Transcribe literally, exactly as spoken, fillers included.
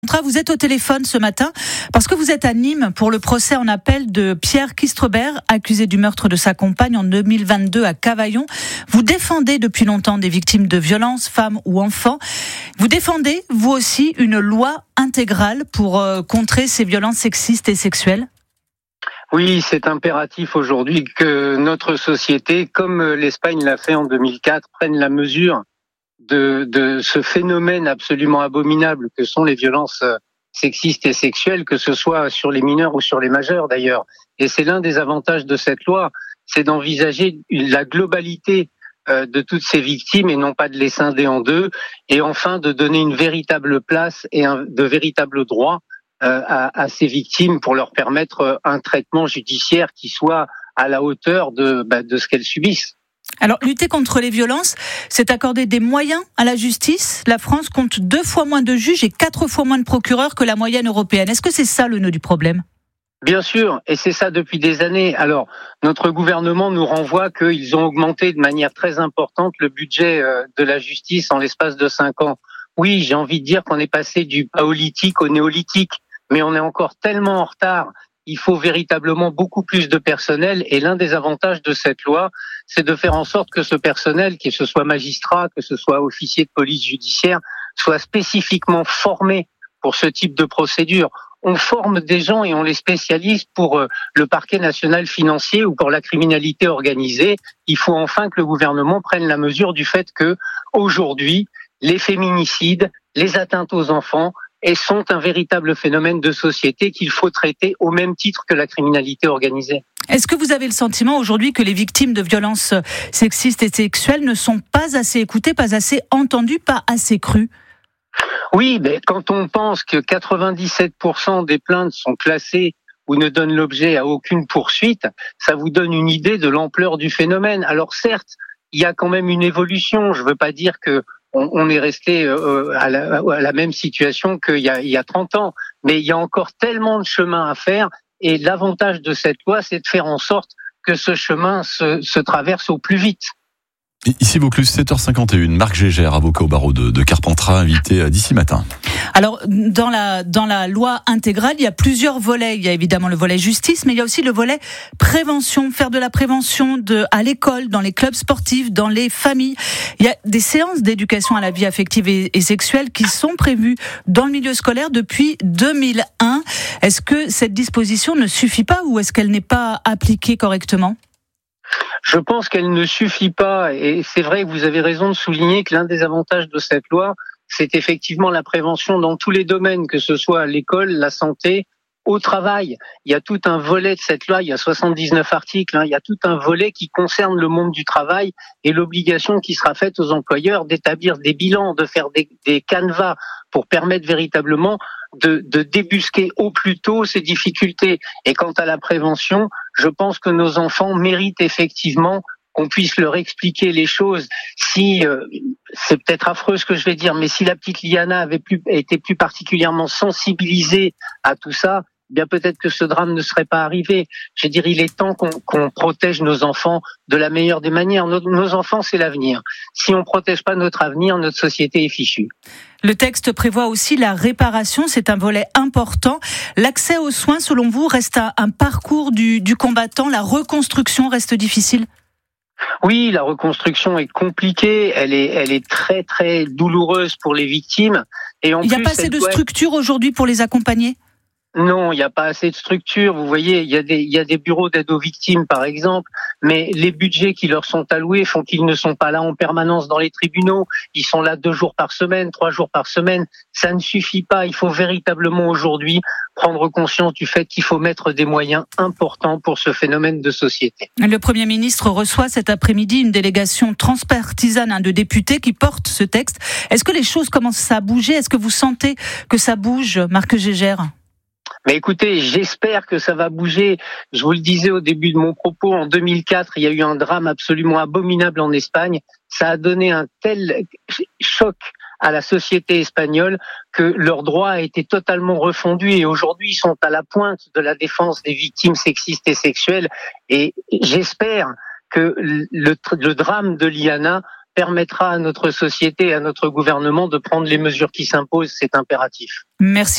Vous êtes au téléphone ce matin parce que vous êtes à Nîmes pour le procès en appel de Pierre Kistrebert, accusé du meurtre de sa compagne en deux mille vingt-deux à Cavaillon. Vous défendez depuis longtemps des victimes de violences, femmes ou enfants. Vous défendez, vous aussi, une loi intégrale pour euh, contrer ces violences sexistes et sexuelles. Oui, c'est impératif aujourd'hui que notre société, comme l'Espagne l'a fait en deux mille quatre, prenne la mesure de, de ce phénomène absolument abominable que sont les violences sexistes et sexuelles, que ce soit sur les mineurs ou sur les majeurs d'ailleurs. Et c'est l'un des avantages de cette loi, c'est d'envisager la globalité de toutes ces victimes et non pas de les scinder en deux, et enfin de donner une véritable place et un, de véritables droits à, à ces victimes pour leur permettre un traitement judiciaire qui soit à la hauteur de, bah, de ce qu'elles subissent. Alors, lutter contre les violences, c'est accorder des moyens à la justice. La France compte deux fois moins de juges et quatre fois moins de procureurs que la moyenne européenne. Est-ce que c'est ça le nœud du problème ? Bien sûr, et c'est ça depuis des années. Alors, notre gouvernement nous renvoie qu'ils ont augmenté de manière très importante le budget de la justice en l'espace de cinq ans. Oui, j'ai envie de dire qu'on est passé du paléolithique au néolithique, mais on est encore tellement en retard. Il faut véritablement beaucoup plus de personnel, et l'un des avantages de cette loi, c'est de faire en sorte que ce personnel, que ce soit magistrat, que ce soit officier de police judiciaire, soit spécifiquement formé pour ce type de procédure. On forme des gens et on les spécialise pour le parquet national financier ou pour la criminalité organisée. Il faut enfin que le gouvernement prenne la mesure du fait que, aujourd'hui, les féminicides, les atteintes aux enfants, et sont un véritable phénomène de société qu'il faut traiter au même titre que la criminalité organisée. Est-ce que vous avez le sentiment aujourd'hui que les victimes de violences sexistes et sexuelles ne sont pas assez écoutées, pas assez entendues, pas assez crues ? Oui, mais quand on pense que quatre-vingt-dix-sept pour cent des plaintes sont classées ou ne donnent l'objet à aucune poursuite, ça vous donne une idée de l'ampleur du phénomène. Alors certes, il y a quand même une évolution. Je ne veux pas dire que on est resté à la, à la même situation qu'il y a, il y a trente ans. Mais il y a encore tellement de chemin à faire, et l'avantage de cette loi, c'est de faire en sorte que ce chemin se, se traverse au plus vite. Ici Vaucluse, sept heures cinquante et une, Marc Gégère, avocat au barreau de, de Carpentras, invité d'ici matin. Alors, dans la, dans la loi intégrale, il y a plusieurs volets. Il y a évidemment le volet justice, mais il y a aussi le volet prévention, faire de la prévention de, à l'école, dans les clubs sportifs, dans les familles. Il y a des séances d'éducation à la vie affective et, et sexuelle qui sont prévues dans le milieu scolaire depuis deux mille un. Est-ce que cette disposition ne suffit pas ou est-ce qu'elle n'est pas appliquée correctement ? Je pense qu'elle ne suffit pas, et c'est vrai que vous avez raison de souligner que l'un des avantages de cette loi, c'est effectivement la prévention dans tous les domaines, que ce soit à l'école, la santé, au travail. Il y a tout un volet de cette loi, il y a soixante-dix-neuf articles, hein, il y a tout un volet qui concerne le monde du travail et l'obligation qui sera faite aux employeurs d'établir des bilans, de faire des, des canevas pour permettre véritablement de, de débusquer au plus tôt ces difficultés. Et quant à la prévention, je pense que nos enfants méritent effectivement qu'on puisse leur expliquer les choses. Si, euh, c'est peut-être affreux ce que je vais dire, mais si la petite Liana avait plus, été plus particulièrement sensibilisée à tout ça, eh bien peut-être que ce drame ne serait pas arrivé. Je veux dire, il est temps qu'on, qu'on protège nos enfants de la meilleure des manières. Nos, nos enfants, c'est l'avenir. Si on ne protège pas notre avenir, notre société est fichue. Le texte prévoit aussi la réparation, c'est un volet important. L'accès aux soins, selon vous, reste un, un parcours du, du combattant. La reconstruction reste difficile ? Oui, la reconstruction est compliquée, elle est, elle est très très douloureuse pour les victimes. Et en il n'y a plus, pas assez de doit... structures aujourd'hui pour les accompagner ? Non, il n'y a pas assez de structures. Vous voyez, il y a des, il y a des bureaux d'aide aux victimes, par exemple, mais les budgets qui leur sont alloués font qu'ils ne sont pas là en permanence dans les tribunaux. Ils sont là deux jours par semaine, trois jours par semaine. Ça ne suffit pas. Il faut véritablement aujourd'hui prendre conscience du fait qu'il faut mettre des moyens importants pour ce phénomène de société. Le Premier ministre reçoit cet après-midi une délégation transpartisane de députés qui porte ce texte. Est-ce que les choses commencent à bouger ? Est-ce que vous sentez que ça bouge, Marc Gégère ? Mais écoutez, j'espère que ça va bouger. Je vous le disais au début de mon propos, en deux mille quatre, il y a eu un drame absolument abominable en Espagne. Ça a donné un tel choc à la société espagnole que leur droit a été totalement refondu, et aujourd'hui ils sont à la pointe de la défense des victimes sexistes et sexuelles. Et j'espère que le, le drame de Liana permettra à notre société et à notre gouvernement de prendre les mesures qui s'imposent. C'est impératif. Merci.